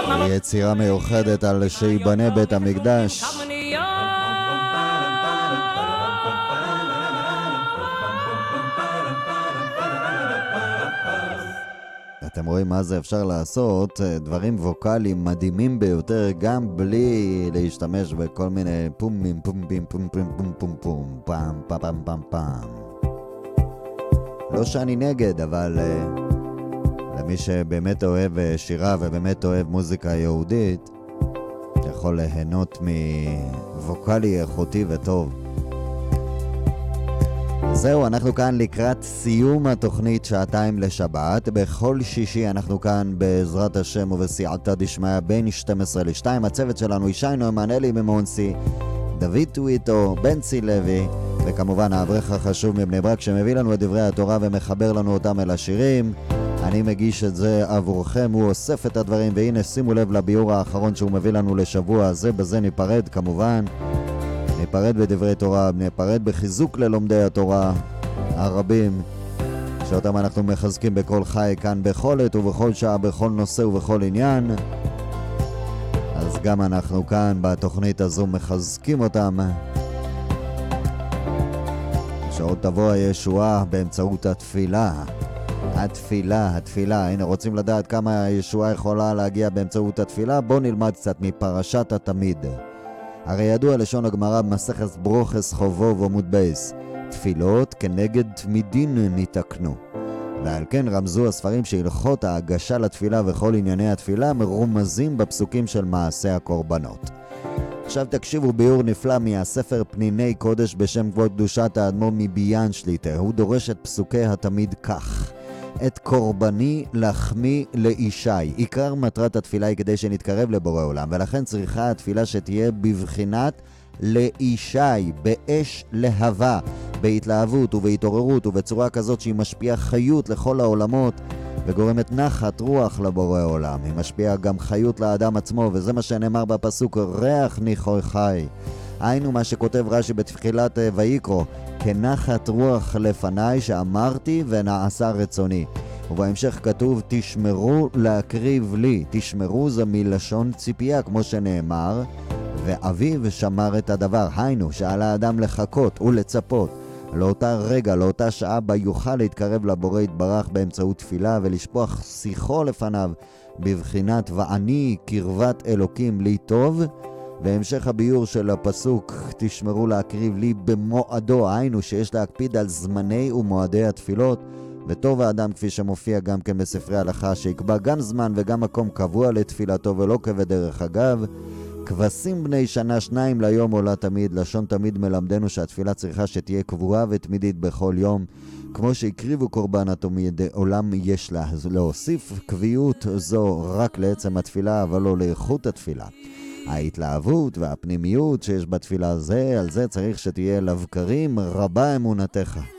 יצירה מיוחדת על שיבנה בית המקדש. אתם רואים מה זה אפשר לעשות, דברים ווקליים מדהימים ביותר, גם בלי להשתמש בכל מיני פומים, פומבים, פום פום פום פום פום, פעם פעם פעם פעם פעם. לא שאני נגד, אבל למי שבאמת אוהב שירה ובאמת אוהב מוזיקה יהודית, יכול ליהנות מווקלי איכותי וטוב. זהו, אנחנו כאן לקראת סיום התוכנית שעתיים לשבת. בכל שישי אנחנו כאן בעזרת השם ובסייעתא דשמיא בין 12 ל-2. הצוות שלנו ישי נוימן, אלי ממונסי, דוד טוויטו, בנצי לוי, וכמובן האברך החשוב מבני ברק שמביא לנו את דברי התורה ומחבר לנו אותם אל השירים. אני מגיש את זה עבורכם, הוא אוסף את הדברים, והנה שימו לב לביאור האחרון שהוא מביא לנו לשבוע הזה. בזה ניפרד כמובן. ניפרד בדברי תורה, ניפרד בחיזוק ללומדי התורה הרבים שאותם אנחנו מחזקים בכל חי כאן בכל עת ובכל שעה, בכל נושא ובכל עניין. אז גם אנחנו כאן בתוכנית הזו מחזקים אותם, שעוד תבוא הישועה באמצעות התפילה. התפילה. הנה, רוצים לדעת כמה הישועה יכולה להגיע באמצעות התפילה? בואו נלמד קצת מפרשת התמיד. הרי ידוע לשון הגמרא במסכת ברוכס חובוב עמוד בייס, תפילות כנגד תמידין ניתקנו. ועל כן רמזו הספרים שהלכות ההגשה לתפילה וכל ענייני התפילה מרומזים בפסוקים של מעשה הקורבנות. עכשיו תקשיבו ביור נפלא מהספר פניני קודש בשם כבוד קדושת האדמו"ר מביאן שליט"א. הוא דורש את פסוקי התמיד כך: את קורבני לחמי לישי. עיקר מטרת התפילה היא כדי שנתקרב לבורא עולם, ולכן צריכה התפילה שתהיה בבחינת לישי, באש להבה, בהתלהבות ובהתעוררות ובצורה כזאת שהיא משפיעה חיות לכל העולמות וגורמת נחת רוח לבורא עולם. היא משפיעה גם חיות לאדם עצמו, וזה מה שנאמר בפסוק ריח ניחוי חי. היינו מה שכותב רש"י בתחילת ויקרא, כנחת רוח לפניי שאמרתי ונעשה רצוני. ובהמשך כתוב תשמרו להקריב לי. תשמרו זה מלשון ציפייה, כמו שנאמר, ואביו שמר את הדבר. היינו שעל האדם לחכות ולצפות לאותה רגע, לאותה שעה בה יוכל להתקרב לבורא יתברך באמצעות תפילה ולשפוך שיחו לפניו בבחינת ועני קרבת אלוקים לי טוב. בהמשך הביור של הפסוק תשמרו להקריב לי במועדו, היינו שיש להקפיד על זמני ומועדי התפילות, וטוב האדם כפי שמופיע גם כן בספרי הלכה שיקבע גם זמן וגם מקום קבוע לתפילתו ולא כבדרך אגב. כבשים בני שנה 2 ליום עולה תמיד. לשון תמיד מלמדנו שהתפילה צריכה שתהיה קבועה ותמידית בכל יום, כמו שהקריבו קורבן התמיד עולם יש לה להוסיף קביעות זו רק לעצם התפילה אבל לא לאיכות התפילה. ההתלהבות והפנימיות שיש בתפילה על זה צריך שתהיה לבקרים רבה אמונתך.